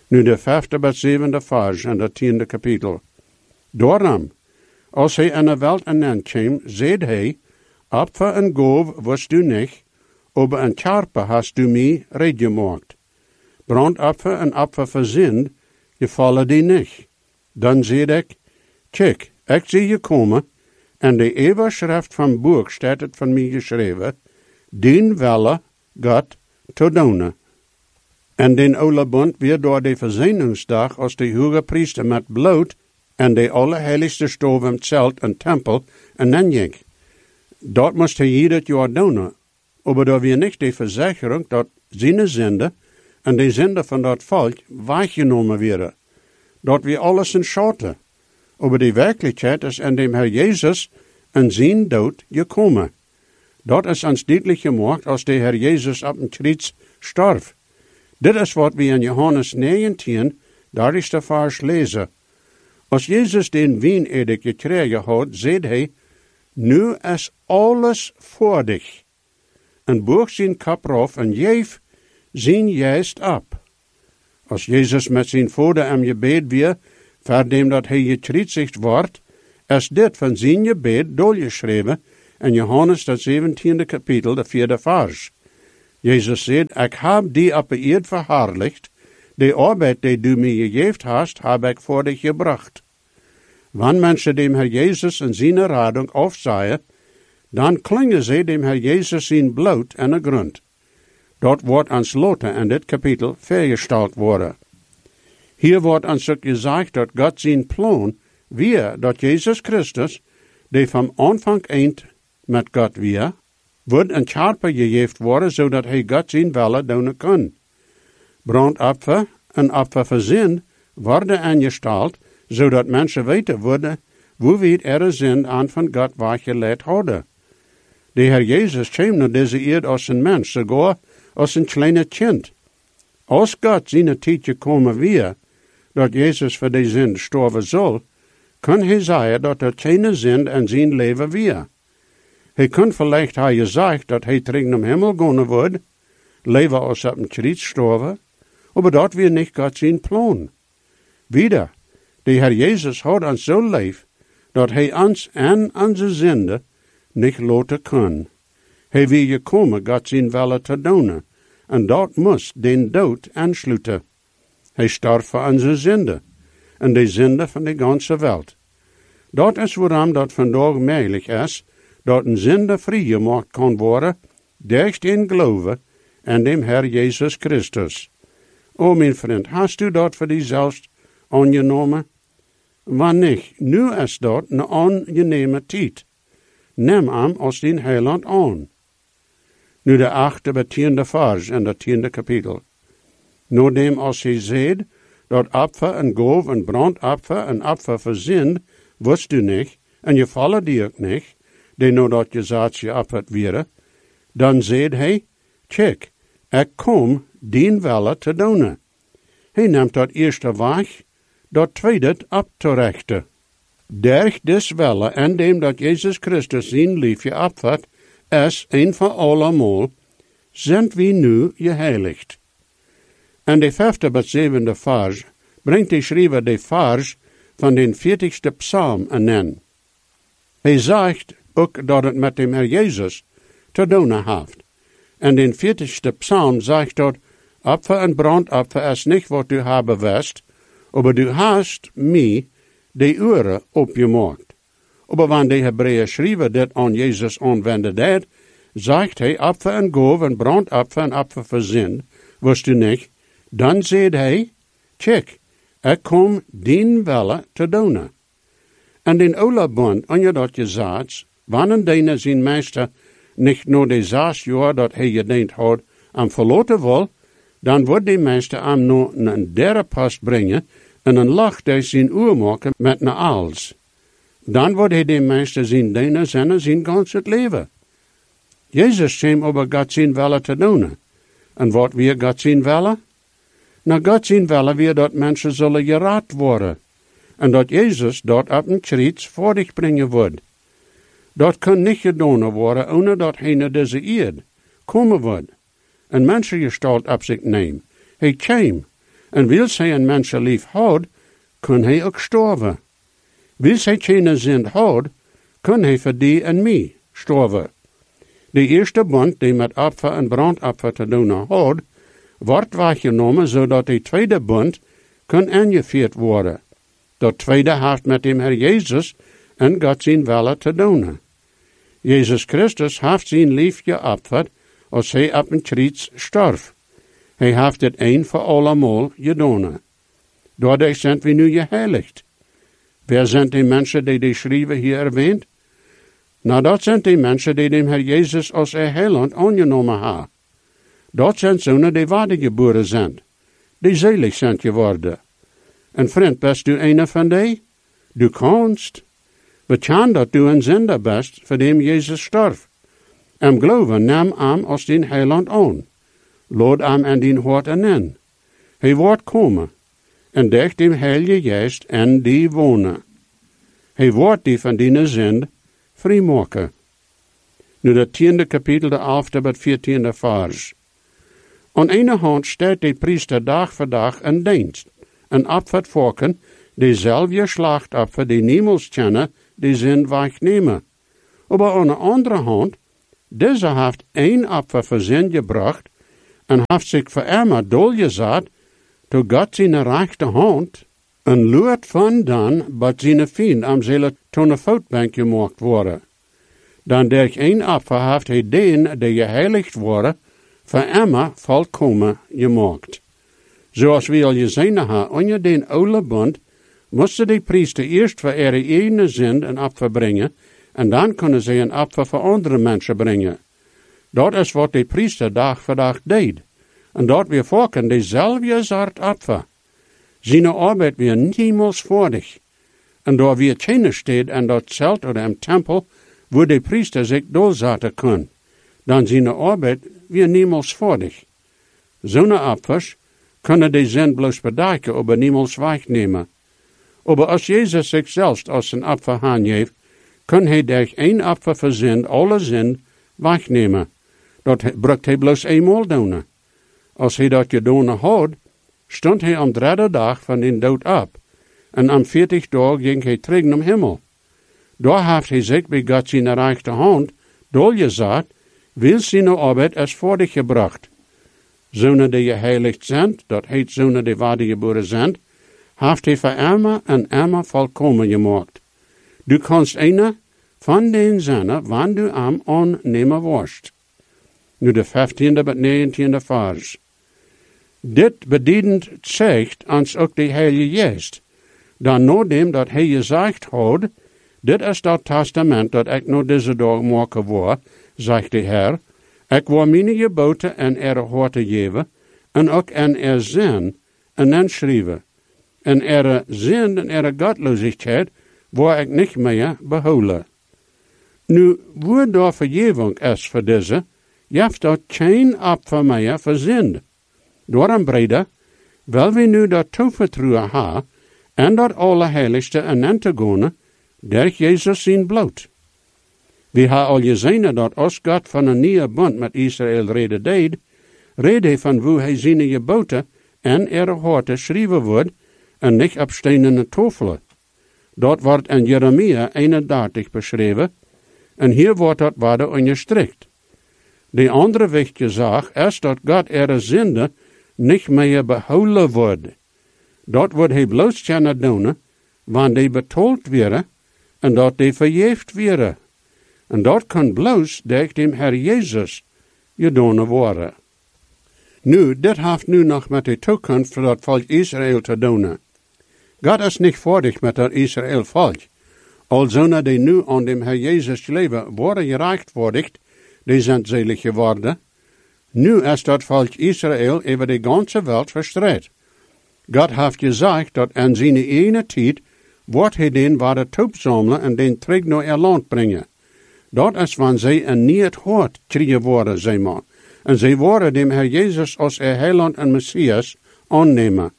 Nu de 5e tot 7e vers en dat 10e kapitel. Daarom, als hij in de welt aankwam, zeide hij, Opfer en goof wist du niet, aber een charpe hast du mij red gemaakt. Brandopfer en opfer voor zin, gevallen die niet. Dan zeide ik, kijk, ik zie je komen, en de eeuwige schrift van boek staat het van mij geschreven, dien welle God te doen. En den oude bond weer door de verzoeningsdag als de hoge priester met bloed en de allerheiligste stof im zelt en tempel en dan ging. Dat moest hij ieder jaar doen, aber da wir niet de verzekering dat zijn zinde en de zinde van dat volk weggenomen werden. Dat we alles in schatten. Aber die werkelijkheid is in dem Herr Jezus en zijn dood gekomen. Dat is ons duidelijk gemaakt als de Herr Jezus op een kruis starf. Dit is wat we in Johannes 19, daar is de vers lezen. Als Jezus den wijnedig gekregen had, zei hij, nu is alles voor dich. En boog zijn kap af en jeef zijn geest op. Als Jezus met zijn vader am gebed weer, verdem dat hij gekruisigd wordt, is dit van zijn gebed doorgeschreven in Johannes dat 17e kapitel, de 4e vers. Jezus zei, ik heb die op de eerd verherrlicht, de arbeid die du mij gegeven hast, heb ik voor dich gebracht. Wanneer mensen dem Herr Jezus in zijn radung afzaaien, dan klingen ze dem Herr Jezus zijn bloed en de grond. Dat wordt ons later in dit kapitel vergesteld worden. Hier wordt ons ook gezegd dat God zijn plan weer dat Jezus Christus, die van aanvang eind met God weer, wordt een charpe gegeven worden, zodat hij God zijn wille doen kan. Brandopfer en opfer voor zin worden aangesteld, zodat mensen weten worden, hoe weit er zin aan van God weggeleid hadden. De Herr Jezus kwam naar deze eerd als een mens, sogar als een kleine kind. Als God zijn tijd gekomen weer, dat Jezus voor die zin sterven zal, kan hij zeggen dat er geen zin in zijn leven weer. Hij kan vielleicht hij gezegd dat hij terug naar hemel gaan wordt, leven als op een kruis sterven, maar dat weer niet God zijn plan. Wieder, de Herr Jezus had ons zo lief, dat hij ons en onze zinde niet laten kan. Hij wil gekomen God zijn wille te doen, en dat moest den dood aansluiten. Hij starf voor onze zinde, en de zinde van de ganse wereld. Dat is waarom dat vandaag mogelijk is, dat een zinde vrijgemaakt kan worden, door in geloven en dem Herr Jezus Christus. O mijn vriend, hast u dat voor jezelf aangenomen? Wanneer niet, nu is dat een aangename tijd. Neem hem als den heiland aan. Nu de 8e bij 10e vers in dat 10e kapitel. Noordem als hij zei, dat opfer en goof en brandopfer en opfer voor zin, wist u niet, en je vallen die ook niet, die nou dat je zaadje opfert weer, dan zei hij, kijk, ik kom dien wille te doen. Hij neemt dat eerste weg, dat tweede op te rechten. Durch des wille en dem dat Jezus Christus zijn liefje opvat, is een van allemaal, zijn we nu geheiligd. En de 5e tot 7e vers brengt de schrijver de vers van de 40ste psalm aan. Hij zegt ook dat het met dem Herr Jezus te doen heeft. En de 40ste psalm zegt dat opfer en brandopfer is niet wat u hebben wist, aber du hast mij de uren opgemaakt. Aber wanneer de Hebreeën schrijver dit aan Jezus aanwenden deed, zegt hij opfer en goof en brandopfer en opfer voor zin, wist u niet, dan zei hij, kijk, ik kom dien wille te doen. En den oude bond, en je dat je zegt, wanneer deine zijn meester niet nur de 6 jaar dat hij gediend had, am verloten wil, dan wordt de meester am nog een derde post brengen en een lach die zijn uur maken met een als. Dan wordt hij de meester zijn diener zijn gans het leven. Jezus kwam over God zijn wille te doen. En wat weer God zijn wille? Nou, God zijn wille weer dat mensen zullen gered worden. En dat Jezus dat op een kruis voor dich brengen wordt. Dat kan niet gedaan worden, ohne dat hij naar deze eerd komen wordt. En mensen gestalt op zich neemt. Hij kwam. En wil zij een mens lief houden, kan hij ook sterven. Wil zij geen zin houden, kan hij voor die en mij sterven. De eerste bond die met opfer en brandopfer te doen houdt, wordt waargenomen zodat de tweede bond kan aangevierd worden. Dat tweede heeft met dem Heer Jezus en God zijn wille te doen. Jezus Christus heeft zijn lief geopferd als hij op een kruis stierf. Hij heeft het een voor allemaal gedaan. Doordat zijn we nu geheiligd. Wer zijn die mensen die de schrijver hier erwähnt? Nou, dat zijn die mensen die dem Heer Jezus als heiland aangenomen hebben. Dat zijn zonen die wedergeboren zijn, die zelig zijn geworden. En vriend, best u een van die? Du kanst. Bekend dat du een zender best, voor dem Jezus stierf. En geloven nam hem als den heiland aan. Lood hem en den hart aan. Hij wordt komen, en dekt dem Heilige Geest en die wonen. Hij wordt die van die zend vrijmaken. Nu dat 10e kapitel, de 11e tot 14e vers. Aan ene hand staat de priester dag voor dag een dienst, en opvat volken, die zelfde slachtoffer die niemals kennen, die zin wegnemen. Maar aan de andere hand, deze heeft één opfer voor zin gebracht, en heeft zich voor immer dolgezet, to God zijn rechte hand, en luurt van dan, wat zijn vriend am zele ton voetbank gemaakt worden. Dan durch één opfer heeft hij den, die geheiligd worden, voor immer volkomen gemaakt. Zoals we al gezien hebben, onder den oude bond, moesten de priester eerst voor ihre eigen zin een opfer brengen, en dan kunnen ze een opfer voor andere mensen brengen. Dat is wat de priester dag voor dag deed. En dat we volken dezelfde soort opfer. Zijn arbeid weer niemals voordig. En door weer geen steed en dat zelt oder im tempel, wo de priester zich doorzetten kan. Dan zijn arbeid weer niemals voordig. Zo'n offers kunnen de zin bloos bedekken, maar niemals wegnemen. Maar als Jezus zichzelf als een opfer aangeeft, kan hij durch één opfer voor zin alle zin wegnemen. Dat brukt hij bloos eenmaal doen. Als hij dat gedaan had, stond hij am derde dag van den dood op, en am 40 dag ging hij terug naar hemel. Daar heeft hij zich bij God zijn rechte hand doorgezet, wil zijn arbeid als voordig gebracht. Zonen die geheiligd zijn, dat heet zonen die wedergeboren zijn, heeft hij voor immer en immer volkomen gemaakt. Du kannst een van den zinnen, wanneer du am aannemen worst. Nu de 15e tot 19e vers. Dit bedienend zegt ons ook de Heilige Geest. Dan nadat dat hij gezegd had, dit is dat testament dat ik nog deze dag maken word, zegt de Heer, ik wil mijn geboten en harten geven, en ook en zin en schrijven. En zin en godloosheid wil ik niet meer behouden. Nu, wo daar vergeving is voor deze, je hebt dat geen opfer meer voor zin. Daarom, breder, wel we nu dat toevertrouwen hebben, en dat Allerheiligste en aan te gaan, durch Jezus zijn bloed. We hebben al gezien dat als God van een nieuwe bond met Israël reden deed, reden van hoe hij zijn geboten en harten schrijven wordt, en niet op stenen tafelen. Dat wordt in Jeremia 31 beschreven, en hier wordt dat worden onderstrikt. De andere wichtige zaak is dat God zinde niet meer behouden wordt. Dat wordt hij bloos kunnen doen, wanneer die betaald werden, en dat die verjeefd werden. En dat kan bloos door dem Heer Jezus gedaan worden. Nu, dit heeft nu nog met de toekomst voor dat volk Israël te doen. God is niet voordig met dat Israël volk. Alzona die nu aan dem Heer Jezus leven worden gerechtvaardigd, die zijn zelig geworden. Nu is dat volk Israël over de ganze wereld verstrekt. God heeft gezegd dat in zijn ene tijd wordt hij den waar toepzamelen en den terug naar ihr land brengen. Dat is wanneer zij een nieuw hart krijgen worden, zeg maar. En zij worden dem Heer Jezus als heiland en Messias aannemen.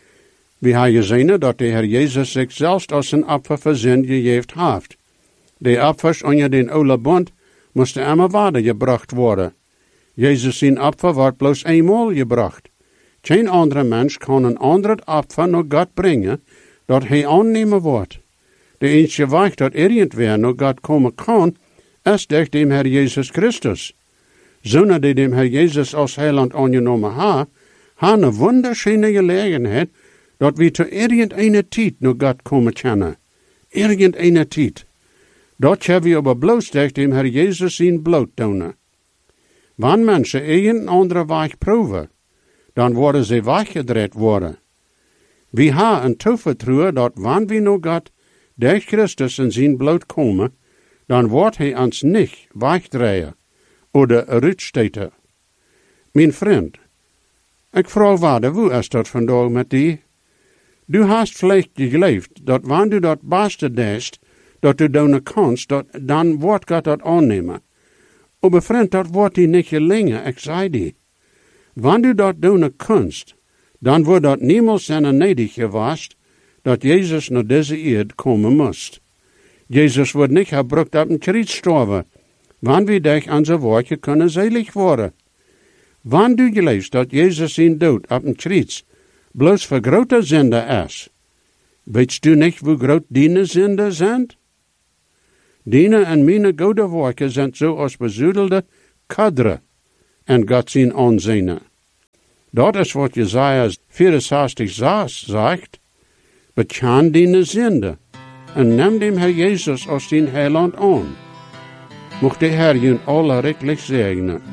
We hebben gezien dat de Heer Jezus zichzelf als een opfer voor zin gegeven heeft. De offers onder den oude bond moesten immer weitergebracht worden. Jezus zijn opfer wordt bloos eenmaal gebracht. Geen andere mens kan een ander Opfer naar God brengen, dat hij aannemen wordt. De enige weg dat irgendwer naar God komen kan, is door dem Herr Jezus Christus. Zonder die dem Herr Jezus als heiland aangenomen hebben een wunderschöne gelegenheid, dat we te irgendeine tijd naar God komen kunnen. Irgendeine tijd. Dat hebben we aber bloos door dem Herr Jezus zijn bloot doen. Wanneer mensen een andere weg proeven, dan worden ze weggedreid worden. We hebben een toevertrouwen dat wanneer we naar God door Christus in zijn bloot komen, dan wordt hij ons niet wegdraaien oder uitsteken. Mijn vriend, ik vraag waarde, hoe is dat vandaag met die? Du hast vielleicht geleefd dat wanneer du dat beste deed, dat du doen kannst, dan wordt God dat aannemen. Maar vriend, dat wordt die niet gelingen, ik zei die. Wanneer du dat doen kunst, dan wordt dat niemals zijn nedig geweest, dat Jezus naar deze eerd komen moest. Jezus wordt niet gebruikt op een kruis sterven, wanneer we durch aan zijn woordje kunnen zelig worden. Wanneer du geleefd dat Jezus zijn dood op een kruis bloos voor grote zonde is, weet du niet hoe groot die zonde zijn? Dine en mijn goede werken zijn zoals bezoedelde kaderen en God zijn aanzien. Dat is wat Jesaja 64,6 zegt. Bekan die zonde en neem dem Herr Jezus als zijn heiland aan. Mocht de Herr je alle rechtlich zegenen.